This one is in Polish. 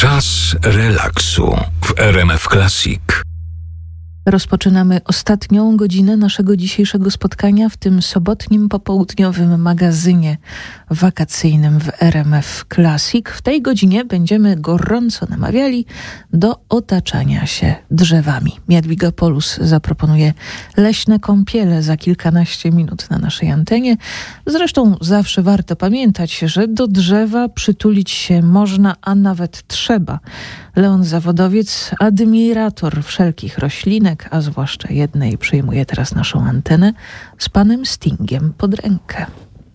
Czas relaksu w RMF Classic. Rozpoczynamy ostatnią godzinę naszego dzisiejszego spotkania w tym sobotnim popołudniowym magazynie wakacyjnym w RMF Classic. W tej godzinie będziemy gorąco namawiali do otaczania się drzewami. Jadwiga Polus zaproponuje leśne kąpiele za kilkanaście minut na naszej antenie. Zresztą zawsze warto pamiętać, że do drzewa przytulić się można, a nawet trzeba. Leon Zawodowiec, admirator wszelkich roślinek, a zwłaszcza jednej, przyjmuje teraz naszą antenę z panem Stingiem pod rękę.